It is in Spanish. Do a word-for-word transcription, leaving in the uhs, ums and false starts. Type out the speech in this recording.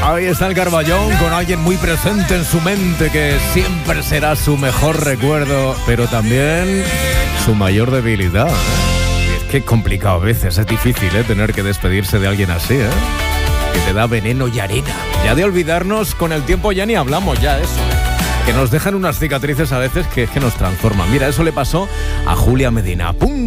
Ahí está el Carballón con alguien muy presente en su mente que siempre será su mejor recuerdo, pero también su mayor debilidad, ¿eh? Es que es complicado a veces, es difícil, ¿eh? Tener que despedirse de alguien así, ¿eh? Que te da veneno y arena. Ya de olvidarnos con el tiempo ya ni hablamos ya de eso, ¿eh? Que nos dejan unas cicatrices a veces que es que nos transforman. Mira, eso le pasó a Julia Medina. ¡Pum!